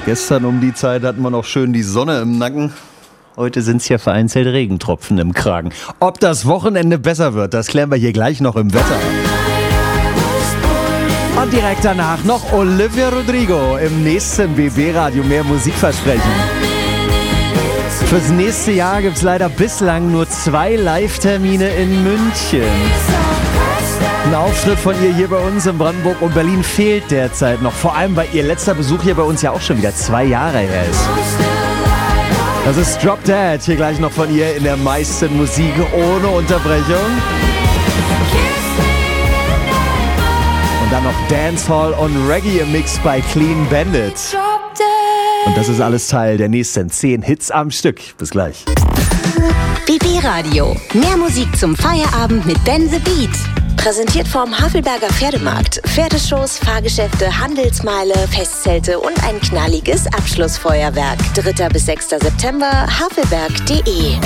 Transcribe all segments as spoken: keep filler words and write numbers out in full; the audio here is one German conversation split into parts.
Gestern um die Zeit hatten wir noch schön die Sonne im Nacken. Heute sind es ja vereinzelt Regentropfen im Kragen. Ob das Wochenende besser wird, das klären wir hier gleich noch im Wetter. Und direkt danach noch Olivia Rodrigo im nächsten B B-Radio mehr Musikversprechen. Fürs nächste Jahr gibt es leider bislang nur zwei Live-Termine in München. Ein Auftritt von ihr hier bei uns in Brandenburg und Berlin fehlt derzeit noch. Vor allem, weil ihr letzter Besuch hier bei uns ja auch schon wieder zwei Jahre her ist. Das ist Drop Dead, hier gleich noch von ihr in der meisten Musik ohne Unterbrechung. Und dann noch Dancehall und Reggae im Mix bei Clean Bandit. Und das ist alles Teil der nächsten zehn Hits am Stück. Bis gleich. B B-Radio. Mehr Musik zum Feierabend mit Ben the Beat. Präsentiert vom Havelberger Pferdemarkt. Pferdeshows, Fahrgeschäfte, Handelsmeile, Festzelte und ein knalliges Abschlussfeuerwerk. dritter bis sechster September, havelberg punkt de.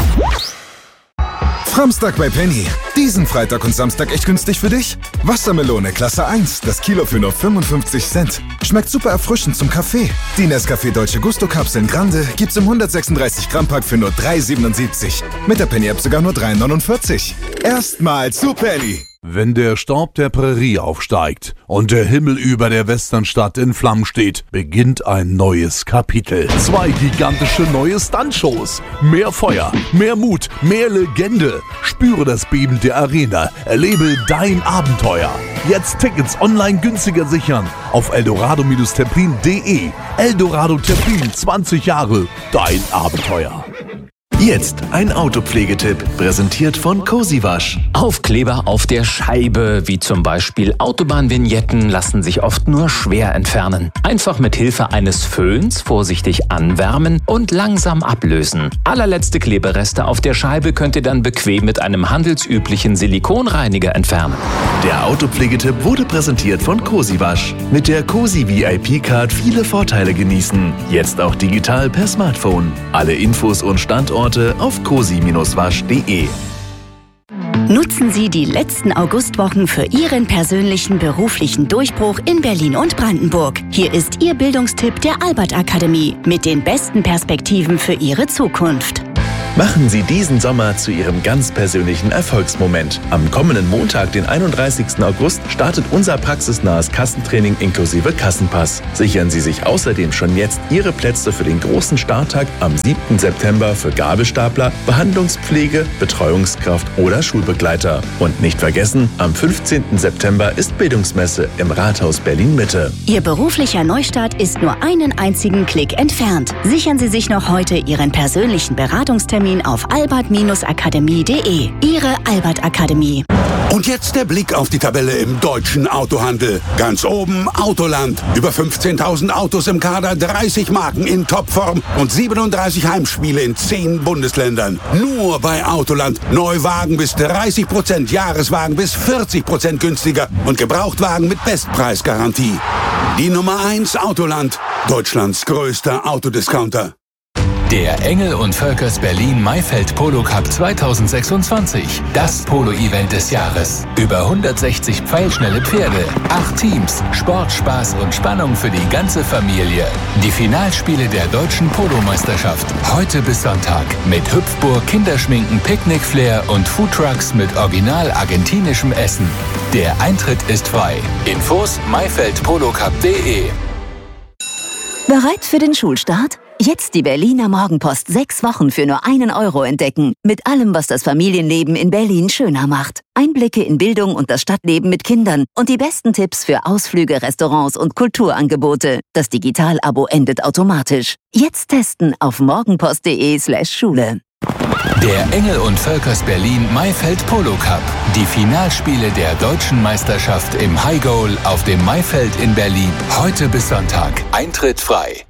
Samstag bei Penny. Diesen Freitag und Samstag echt günstig für dich? Wassermelone Klasse eins, das Kilo für nur fünfundfünfzig Cent. Schmeckt super erfrischend zum Kaffee. Die Nescafé Dolce Gusto Kapseln Grande gibt's im hundertsechsunddreißig Gramm Pack für nur drei siebenundsiebzig. Mit der Penny App sogar nur drei neunundvierzig. Erstmal zu Penny. Wenn der Staub der Prärie aufsteigt und der Himmel über der Westernstadt in Flammen steht, beginnt ein neues Kapitel. Zwei gigantische neue Stuntshows. Mehr Feuer, mehr Mut, mehr Legende. Spüre das Beben der Arena. Erlebe dein Abenteuer. Jetzt Tickets online günstiger sichern auf eldorado Templin punkt de. Eldorado Templin, zwanzig Jahre, dein Abenteuer. Jetzt ein Autopflegetipp, präsentiert von Cozy Wasch. Aufkleber auf der Scheibe, wie zum Beispiel Autobahnvignetten, lassen sich oft nur schwer entfernen. Einfach mit Hilfe eines Föhns vorsichtig anwärmen und langsam ablösen. Allerletzte Klebereste auf der Scheibe könnt ihr dann bequem mit einem handelsüblichen Silikonreiniger entfernen. Der Autopflegetipp wurde präsentiert von Cozy Wasch. Mit der Cozy V I P-Card viele Vorteile genießen. Jetzt auch digital per Smartphone. Alle Infos und Standorte auf cozy wasch punkt de. Nutzen Sie die letzten Augustwochen für Ihren persönlichen beruflichen Durchbruch in Berlin und Brandenburg. Hier ist Ihr Bildungstipp der Albert Akademie mit den besten Perspektiven für Ihre Zukunft. Machen Sie diesen Sommer zu Ihrem ganz persönlichen Erfolgsmoment. Am kommenden Montag, den einunddreißigsten August, startet unser praxisnahes Kassentraining inklusive Kassenpass. Sichern Sie sich außerdem schon jetzt Ihre Plätze für den großen Starttag am siebten September für Gabelstapler, Behandlungspflege, Betreuungskraft oder Schulbegleiter. Und nicht vergessen, am fünfzehnten September ist Bildungsmesse im Rathaus Berlin-Mitte. Ihr beruflicher Neustart ist nur einen einzigen Klick entfernt. Sichern Sie sich noch heute Ihren persönlichen Beratungstermin auf albert akademie punkt de. Ihre Albert Akademie. Und jetzt der Blick auf die Tabelle im deutschen Autohandel. Ganz oben Autoland. Über fünfzehntausend Autos im Kader, dreißig Marken in Topform und siebenunddreißig Heimspiele in zehn Bundesländern. Nur bei Autoland. Neuwagen bis dreißig Prozent, Jahreswagen bis vierzig Prozent günstiger und Gebrauchtwagen mit Bestpreisgarantie. Die Nummer eins Autoland. Deutschlands größter Autodiscounter. Der Engel und Völkers Berlin Maifeld Polo Cup zweitausendsechsundzwanzig. Das Polo-Event des Jahres. Über hundertsechzig pfeilschnelle Pferde, acht Teams, Sport, Spaß und Spannung für die ganze Familie. Die Finalspiele der deutschen Polo-Meisterschaft. Heute bis Sonntag. Mit Hüpfburg, Kinderschminken, Picknickflair und Foodtrucks mit original argentinischem Essen. Der Eintritt ist frei. Infos maifeld polo cup punkt de. Bereit für den Schulstart? Jetzt die Berliner Morgenpost sechs Wochen für nur einen Euro entdecken. Mit allem, was das Familienleben in Berlin schöner macht. Einblicke in Bildung und das Stadtleben mit Kindern und die besten Tipps für Ausflüge, Restaurants und Kulturangebote. Das Digital-Abo endet automatisch. Jetzt testen auf morgenpost punkt de slash Schule. Der Engel und Völkers Berlin Maifeld Polo Cup. Die Finalspiele der deutschen Meisterschaft im High Goal auf dem Maifeld in Berlin. Heute bis Sonntag. Eintritt frei.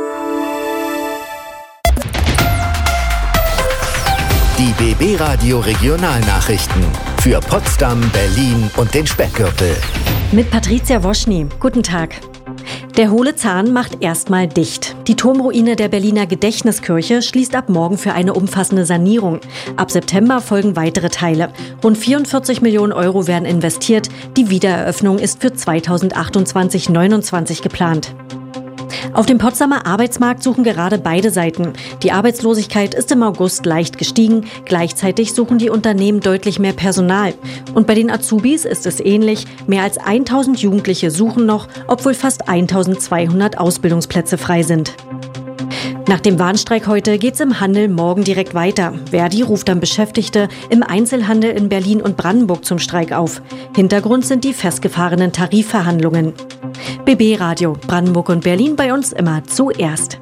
Die B B-Radio Regionalnachrichten für Potsdam, Berlin und den Speckgürtel. Mit Patricia Woschny. Guten Tag. Der Hohle Zahn macht erstmal dicht. Die Turmruine der Berliner Gedächtniskirche schließt ab morgen für eine umfassende Sanierung. Ab September folgen weitere Teile. Rund vierundvierzig Millionen Euro werden investiert. Die Wiedereröffnung ist für zweitausendachtundzwanzig neunundzwanzig geplant. Auf dem Potsdamer Arbeitsmarkt suchen gerade beide Seiten. Die Arbeitslosigkeit ist im August leicht gestiegen. Gleichzeitig suchen die Unternehmen deutlich mehr Personal. Und bei den Azubis ist es ähnlich. Mehr als tausend Jugendliche suchen noch, obwohl fast eintausendzweihundert Ausbildungsplätze frei sind. Nach dem Warnstreik heute geht's im Handel morgen direkt weiter. Verdi ruft dann Beschäftigte im Einzelhandel in Berlin und Brandenburg zum Streik auf. Hintergrund sind die festgefahrenen Tarifverhandlungen. B B Radio, Brandenburg und Berlin bei uns immer zuerst.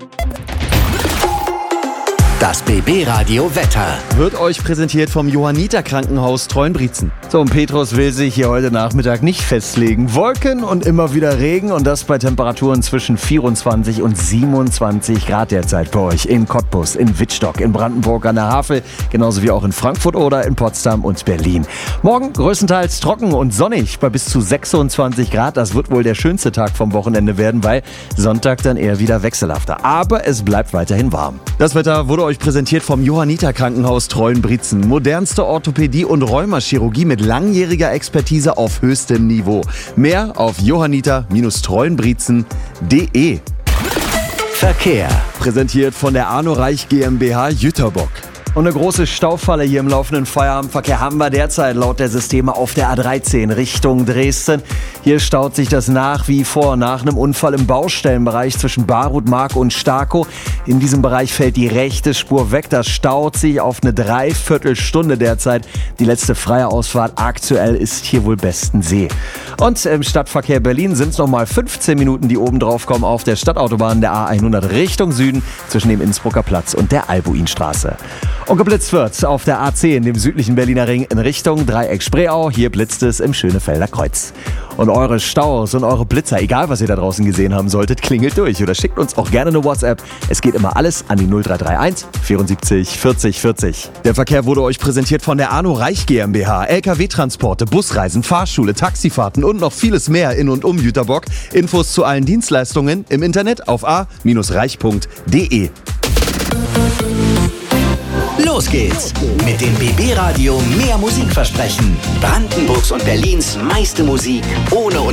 Das B B-Radio Wetter wird euch präsentiert vom Johanniter Krankenhaus Treuenbrietzen. So, und Petrus will sich hier heute Nachmittag nicht festlegen. Wolken und immer wieder Regen und das bei Temperaturen zwischen vierundzwanzig und siebenundzwanzig Grad derzeit bei euch in Cottbus, in Wittstock, in Brandenburg an der Havel, genauso wie auch in Frankfurt oder in Potsdam und Berlin. Morgen größtenteils trocken und sonnig bei bis zu sechsundzwanzig Grad. Das wird wohl der schönste Tag vom Wochenende werden, weil Sonntag dann eher wieder wechselhafter. Aber es bleibt weiterhin warm. Das Wetter wurde euch präsentiert vom Johanniter Krankenhaus Treuenbrietzen. Modernste Orthopädie und Rheumaschirurgie mit langjähriger Expertise auf höchstem Niveau. Mehr auf johanniter Treuenbrietzen punkt de. Verkehr. Präsentiert von der Arno Reich GmbH Jüterbock. Und eine große Staufalle hier im laufenden Feierabendverkehr haben wir derzeit laut der Systeme auf der A dreizehn Richtung Dresden. Hier staut sich das nach wie vor nach einem Unfall im Baustellenbereich zwischen Barut, Mark und Starkow. In diesem Bereich fällt die rechte Spur weg. Das staut sich auf eine Dreiviertelstunde derzeit. Die letzte freie Ausfahrt aktuell ist hier wohl Bestensee. Und im Stadtverkehr Berlin sind es nochmal fünfzehn Minuten, die oben drauf kommen auf der Stadtautobahn der A hundert Richtung Süden zwischen dem Innsbrucker Platz und der Albuinstraße. Und geblitzt wird auf der A zehn, dem südlichen Berliner Ring, in Richtung Dreieck Spreeau. Hier blitzt es im Schönefelder Kreuz. Und eure Staus und eure Blitzer, egal was ihr da draußen gesehen haben solltet, klingelt durch oder schickt uns auch gerne eine WhatsApp. Es geht immer alles an die null drei drei eins vierundsiebzig vierzig vierzig. Der Verkehr wurde euch präsentiert von der Arno Reich GmbH. L K W-Transporte, Busreisen, Fahrschule, Taxifahrten und noch vieles mehr in und um Jüterbock. Infos zu allen Dienstleistungen im Internet auf a reich punkt de. Los geht's mit dem B B-Radio Mehr Musik versprechen. Brandenburgs und Berlins meiste Musik ohne